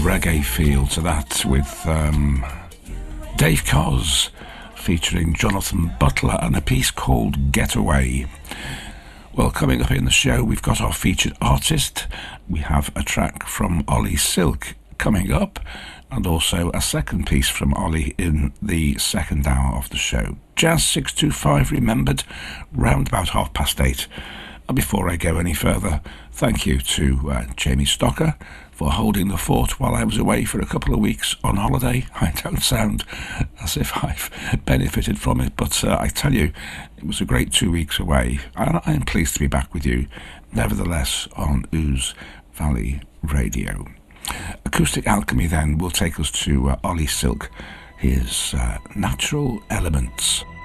reggae feel to that with Dave Koz featuring Jonathan Butler and a piece called Getaway. Well, coming up in the show, we've got our featured artist. We have a track from Ollie Silk coming up, and also a second piece from Ollie in the second hour of the show. Jazz 625 remembered, round about 8:30. And before I go any further, thank you to Jamie Stocker for holding the fort while I was away for a couple of weeks on holiday. I don't sound as if I've benefited from it, but I tell you, it was a great 2 weeks away, and I am pleased to be back with you, nevertheless, on Ouse Valley Radio. Acoustic Alchemy then will take us to Ollie Silk, his Natural Elements.